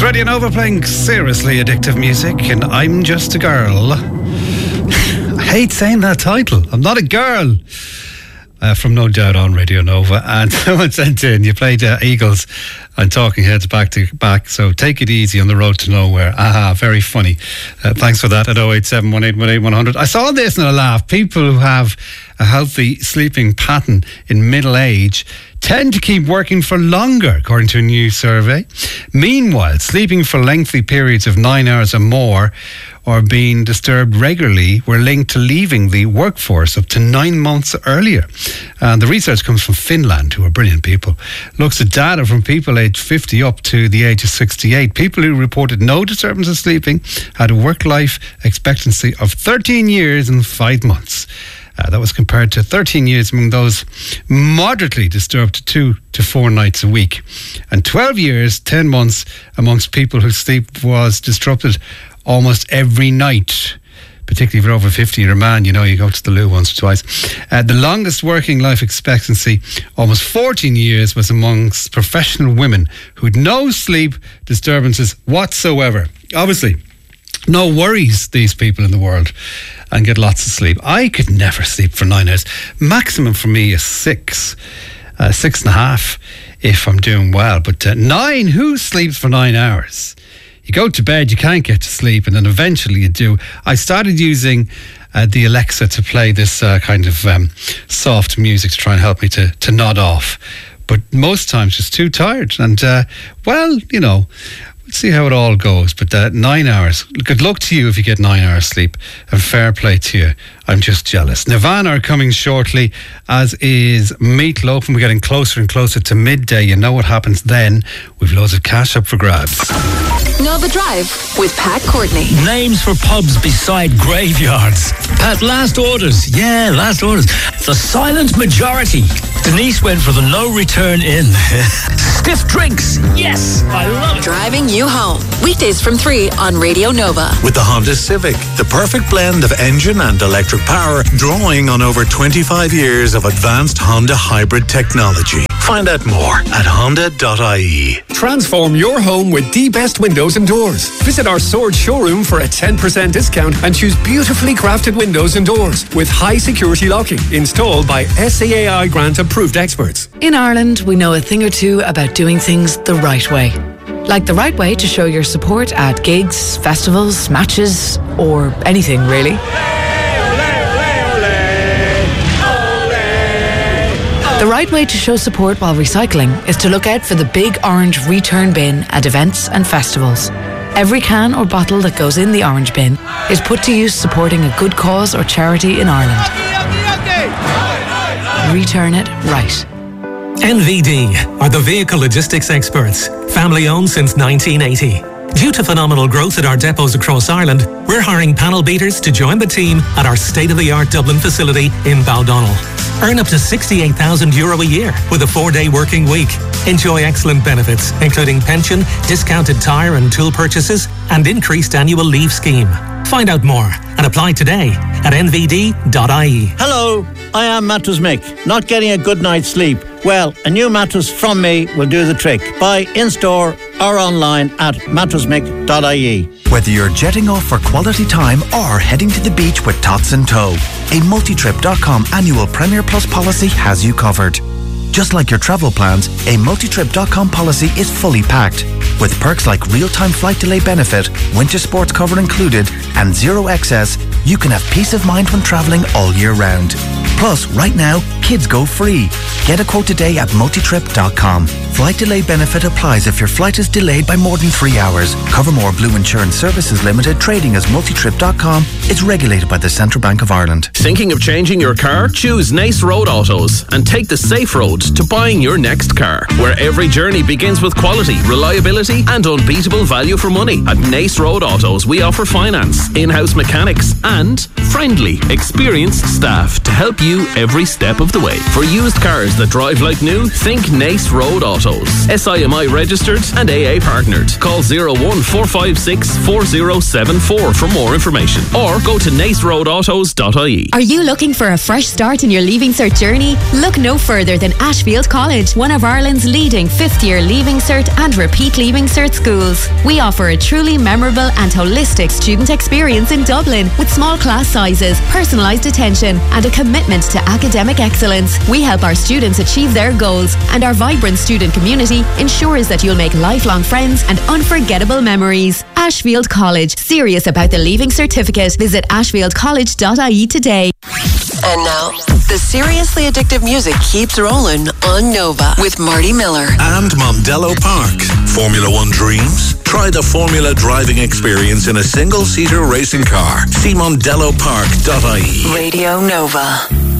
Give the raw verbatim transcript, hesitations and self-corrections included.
It's Radio Nova playing seriously addictive music, and I'm Just a Girl. I hate saying that title. I'm not a girl. Uh, from No Doubt on Radio Nova. And someone sent in, you played uh, Eagles and Talking Heads back to back, so take it easy on the road to nowhere. Aha, very funny. Uh, thanks for that at oh eight seven, one eight one eight, one hundred. I saw this and I laughed. People who have a healthy sleeping pattern in middle age tend to keep working for longer, according to a new survey. Meanwhile, sleeping for lengthy periods of nine hours or more or being disturbed regularly were linked to leaving the workforce up to nine months earlier. And the research comes from Finland, who are brilliant people. Looks at data from people aged fifty up to the age of sixty-eight. People who reported no disturbance of sleeping had a work-life expectancy of thirteen years and five months. Uh, that was compared to thirteen years among those moderately disturbed to two to four nights a week. And twelve years, ten months amongst people whose sleep was disrupted almost every night. Particularly if you're over fifty, you're a man, you know, you go to the loo once or twice. Uh, the longest working life expectancy, almost fourteen years, was amongst professional women who had no sleep disturbances whatsoever. Obviously, no worries, these people in the world, and get lots of sleep. I could never sleep for nine hours. Maximum for me is six, uh, six and a half if I'm doing well. But uh, nine, who sleeps for nine hours? You go to bed, you can't get to sleep, and then eventually you do. I started using uh, the Alexa to play this uh, kind of um, soft music to try and help me to, to nod off. But most times just too tired. And, uh, well, you know, we'll see how it all goes. But uh, nine hours. Good luck to you if you get nine hours sleep. And fair play to you. I'm just jealous. Nirvana are coming shortly, as is Meatloaf, and we're getting closer and closer to midday. You know what happens then. We've loads of cash up for grabs. Nova Drive with Pat Courtney. Names for pubs beside graveyards. Pat, last orders. Yeah, last orders. The silent majority. Denise went for the no return in. Stiff drinks. Yes, I love it. Driving you home. Weekdays from three on Radio Nova. With the Honda Civic, the perfect blend of engine and electric power, drawing on over twenty-five years of advanced Honda hybrid technology. Find out more at honda dot I E. Transform your home with the best windows and doors. Visit our Sword showroom for a ten percent discount and choose beautifully crafted windows and doors with high security locking, installed by S A A I grant approved experts. In Ireland, we know a thing or two about doing things the right way. Like the right way to show your support at gigs, festivals, matches, or anything really. The right way to show support while recycling is to look out for the big orange return bin at events and festivals. Every can or bottle that goes in the orange bin is put to use supporting a good cause or charity in Ireland. Return it right. N V D are the vehicle logistics experts, family owned since nineteen eighty. Due to phenomenal growth at our depots across Ireland, we're hiring panel beaters to join the team at our state-of-the-art Dublin facility in Baldonnel. Earn up to sixty-eight thousand euro a year with a four-day working week. Enjoy excellent benefits, including pension, discounted tyre and tool purchases, and increased annual leave scheme. Find out more and apply today at n v d dot I E. Hello, I am Mattress Mick. Not getting a good night's sleep? Well, a new mattress from me will do the trick. Buy in-store or online at mattress mick dot I E. Whether you're jetting off for quality time or heading to the beach with tots in tow, a multitrip dot com annual Premier Plus policy has you covered. Just like your travel plans, a multitrip dot com policy is fully packed. With perks like real-time flight delay benefit, winter sports cover included, and zero excess, you can have peace of mind when travelling all year round. Plus, right now, kids go free. Get a quote today at multitrip dot com. Flight delay benefit applies if your flight is delayed by more than three hours. Covermore Blue Insurance Services Limited, trading as multitrip dot com, is regulated by the Central Bank of Ireland. Thinking of changing your car? Choose Nace Road Autos and take the safe road to buying your next car, where every journey begins with quality, reliability and unbeatable value for money. At Nace Road Autos, we offer finance, in-house mechanics and friendly, experienced staff to help you you every step of the way. For used cars that drive like new, think Nace Road Autos. S I M I registered and A A partnered. Call zero one four five six four zero seven four for more information, or go to nace road autos dot I E. Are you looking for a fresh start in your Leaving Cert journey? Look no further than Ashfield College, one of Ireland's leading fifth-year Leaving Cert and repeat Leaving Cert schools. We offer a truly memorable and holistic student experience in Dublin, with small class sizes, personalised attention and a commitment to academic excellence. We help our students achieve their goals, and our vibrant student community ensures that you'll make lifelong friends and unforgettable memories. Ashfield College, serious about the Leaving Certificate. Visit ashfield college dot I E today. And now, the seriously addictive music keeps rolling on Nova with Marty Miller. And Mondello Park. Formula One dreams? Try the Formula driving experience in a single-seater racing car. See mondello park dot I E. Radio Nova.